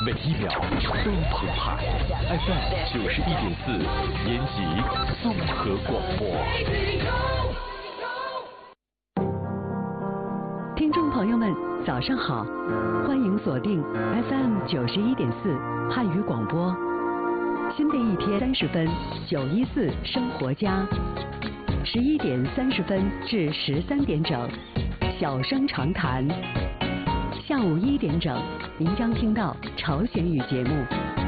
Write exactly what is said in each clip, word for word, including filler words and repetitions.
每一秒都澎湃 ，F M 九十一点四，延吉综合广播。 听众朋友们，早上好，欢迎锁定 F M 九十一点四汉语广播。新的一天三十分，九一四生活家，十一点三十分至十三点整，小声长谈。下午一点整，您将听到朝鲜语节目。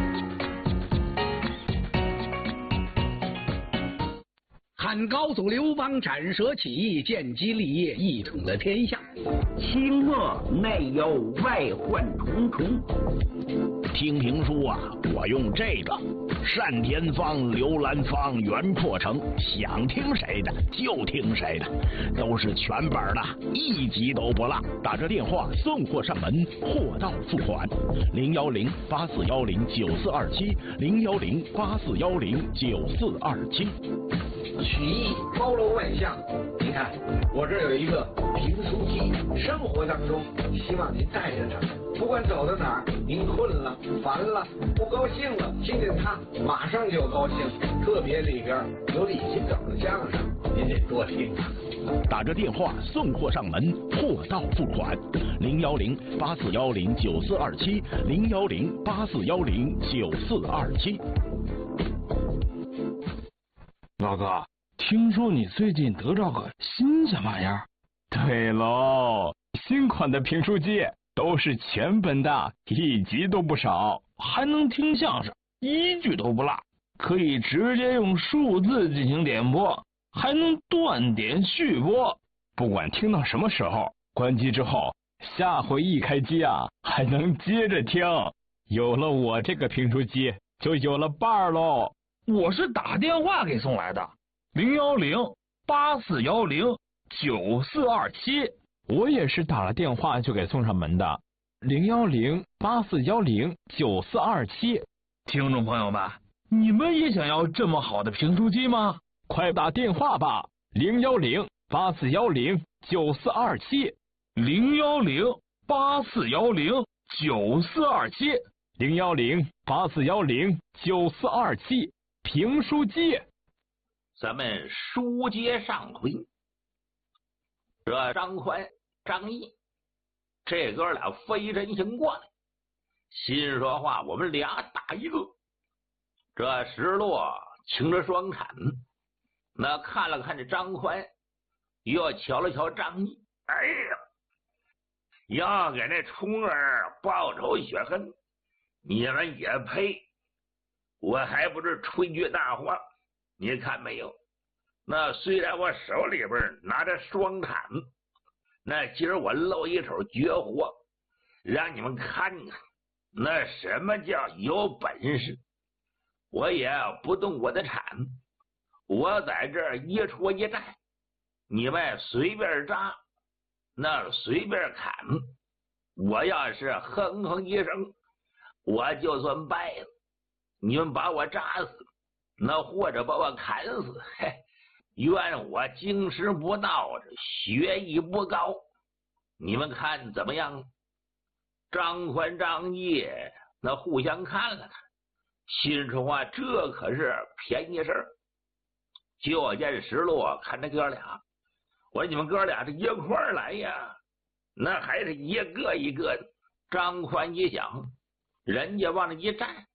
汉高祖刘邦斩蛇起义，建基立业，一统了天下。 清末内忧外患重重。 听评书啊，我用这个单田芳、刘兰芳、袁阔成，想听谁的就听谁的，都是全本的，一集都不落。打这电话送货上门，货到付款。零幺零八四幺零九四二七，零幺零八四幺零九四二七。 曲艺包罗万象，你看我这有一个评书机，生活当中希望您带着它，不管走到哪儿，您困了、烦了、不高兴了，听见它马上就高兴。特别里边有李金斗的相声，您得多听啊。 打着电话送货上门，货到付款。零幺零八四幺零九四二七，零幺零八四幺零九四二七。 老哥，听说你最近得着个新什么玩意儿？ 对喽，新款的评书机都是全本的，一集都不少， 还能听相声，一句都不落，可以直接用数字进行点播，还能断点续播， 不管听到什么时候，关机之后，下回一开机啊，还能接着听。有了我这个评书机，就有了伴儿喽。 我是打电话给送来的，零幺零八四幺零九四二七。 我也是打了电话就给送上门的，零幺零八四幺零九四二七。 听众朋友们，你们也想要这么好的评书机吗？ 快打电话吧，零幺零八四幺零九四二七， 零幺零八四幺零九四二七， 零幺零八四幺零九四二七。评书机， 咱们书接上回，这张宽、张毅这哥俩飞身行过来，心说话，我们俩打一个。这石落擎着双铲，那看了看这张宽，又瞧了瞧张毅，哎呀，要给那冲儿报仇雪恨，你们也配？我还不是吹句大话，你看没有？那虽然我手里边拿着双铲，那今儿我露一手绝活，让你们看看，那什么叫有本事。我也不动我的铲，我在这儿一戳一站，你们随便扎，那随便砍。我要是哼哼一声，我就算败了。你们把我扎死，那或者把我砍死，嘿，怨我经师不到，学艺不高，你们看怎么样？张宽、张毅那互相看了看，心说话，这可是便宜事儿。就见石落看这哥俩，我说你们哥俩这一块儿来呀，那还是一个一个的。张宽一想，人家往那一站，